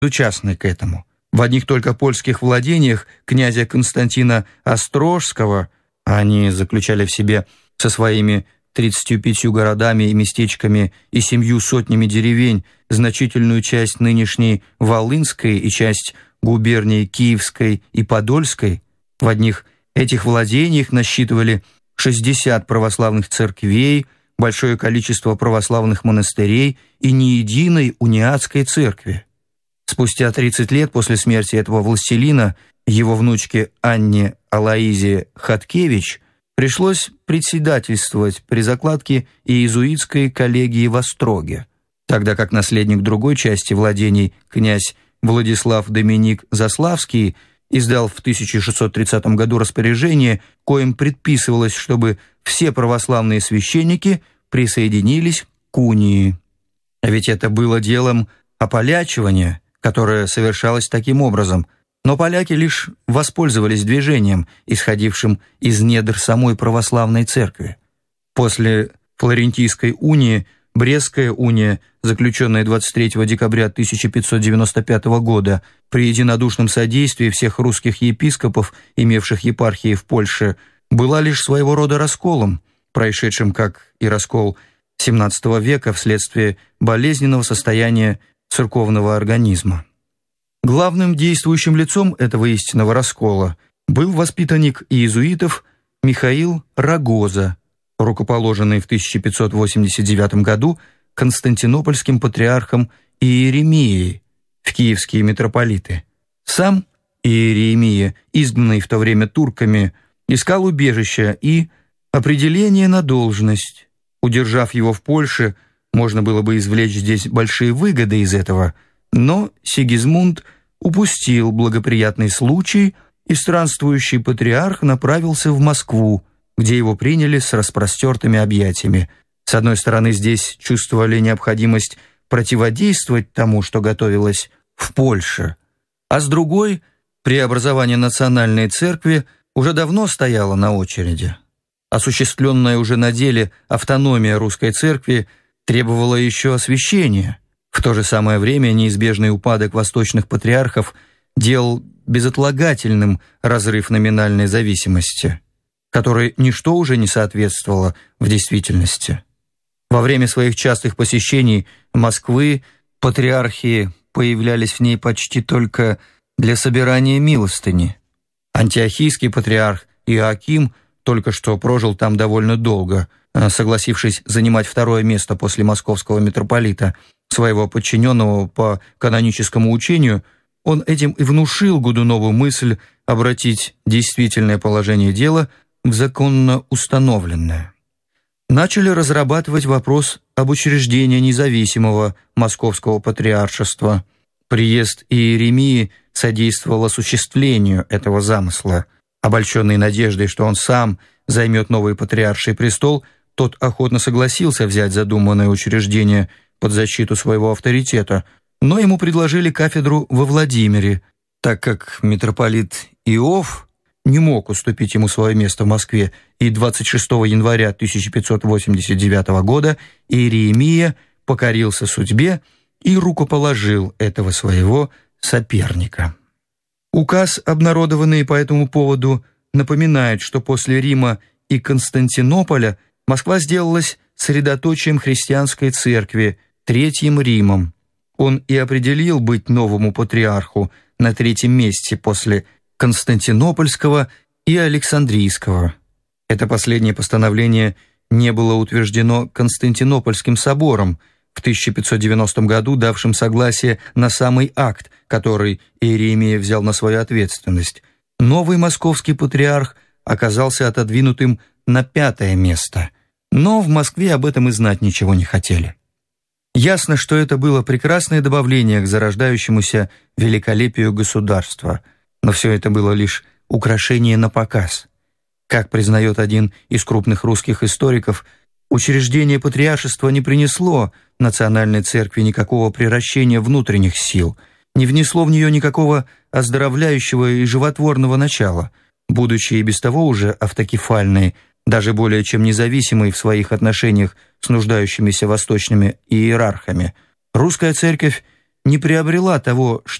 безучастны к этому. В одних только польских владениях князя Константина Острожского, они заключали в себе со своими 35 городами и местечками и 700 деревень значительную часть нынешней Волынской и часть губерний Киевской и Подольской, в одних этих владениях насчитывали 60 православных церквей, большое количество православных монастырей и ни единой униатской церкви. Спустя 30 лет после смерти этого властелина его внучке Анне Алоизе Хаткевич пришлось председательствовать при закладке иезуитской коллегии в Остроге, тогда как наследник другой части владений, князь Владислав Доминик Заславский, издал в 1630 году распоряжение, коим предписывалось, чтобы все православные священники присоединились к унии. А ведь это было делом ополячивания, которое совершалось таким образом, но поляки лишь воспользовались движением, исходившим из недр самой православной церкви. После Флорентийской унии Брестская уния, заключенная 23 декабря 1595 года при единодушном содействии всех русских епископов, имевших епархии в Польше, была лишь своего рода расколом, происшедшим, как и раскол XVII века вследствие болезненного состояния церковного организма. Главным действующим лицом этого истинного раскола был воспитанник иезуитов Михаил Рагоза, рукоположенный в 1589 году константинопольским патриархом Иеремией в киевские митрополиты. Сам Иеремия, изгнанный в то время турками, искал убежища и определение на должность. Удержав его в Польше, можно было бы извлечь здесь большие выгоды из этого, но Сигизмунд упустил благоприятный случай, и странствующий патриарх направился в Москву, где его приняли с распростертыми объятиями. С одной стороны, здесь чувствовали необходимость противодействовать тому, что готовилось в Польше, а с другой, преобразование национальной церкви уже давно стояло на очереди. Осуществленная уже на деле автономия русской церкви требовала еще освящения. В то же самое время неизбежный упадок восточных патриархов делал безотлагательным разрыв номинальной зависимости, которой ничто уже не соответствовало в действительности. Во время своих частых посещений Москвы патриархи появлялись в ней почти только для собирания милостыни. Антиохийский патриарх Иоаким только что прожил там довольно долго, согласившись занимать второе место после московского митрополита, своего подчиненного по каноническому учению. Он этим и внушил Годунову мысль обратить действительное положение дела в законно установленное. Начали разрабатывать вопрос об учреждении независимого московского патриаршества. Приезд Иеремии содействовал осуществлению этого замысла. Обольщенный надеждой, что он сам займет новый патриарший престол, тот охотно согласился взять задуманное учреждение под защиту своего авторитета, но ему предложили кафедру во Владимире, так как митрополит Иов не мог уступить ему свое место в Москве, и 26 января 1589 года Иеремия покорился судьбе и рукоположил этого своего соперника. Указ, обнародованный по этому поводу, напоминает, что после Рима и Константинополя Москва сделалась средоточием христианской церкви, Третьим Римом. Он и определил быть новому патриарху на третьем месте после Константинопольского и Александрийского. Это последнее постановление не было утверждено Константинопольским собором в 1590 году, давшим согласие на самый акт, который Иеремия взял на свою ответственность. Новый московский патриарх оказался отодвинутым на 5-е место, но в Москве об этом и знать ничего не хотели. Ясно, что это было прекрасное добавление к зарождающемуся великолепию государства, но все это было лишь украшение на показ. Как признает один из крупных русских историков, учреждение патриаршества не принесло национальной церкви никакого приращения внутренних сил, не внесло в нее никакого оздоровляющего и животворного начала, будучи и без того уже автокефальной, даже более чем независимой в своих отношениях с нуждающимися восточными иерархами. Русская церковь не приобрела того,